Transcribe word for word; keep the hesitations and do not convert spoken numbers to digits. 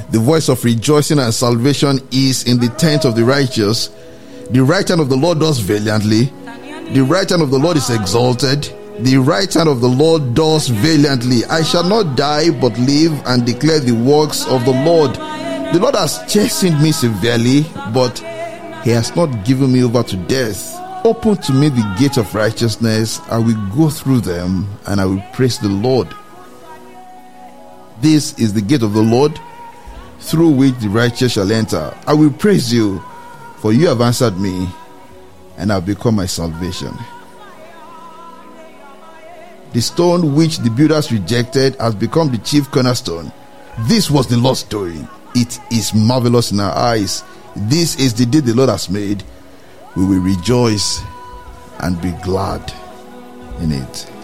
The voice of rejoicing and salvation is in the tent of the righteous. The right hand of the Lord does valiantly. The right hand of the Lord is exalted. The right hand of the Lord does valiantly. I shall not die but live and declare the works of the Lord. The Lord has chastened me severely, but he has not given me over to death. Open to me the gate of righteousness. I will go through them and I will praise the Lord. This is the gate of the Lord, through which the righteous shall enter. I will praise you, for you have answered me, and have become my salvation. The stone which the builders rejected has become the chief cornerstone. This was the Lord's doing. It is marvelous in our eyes. This is the day the Lord has made. We will rejoice and be glad in it.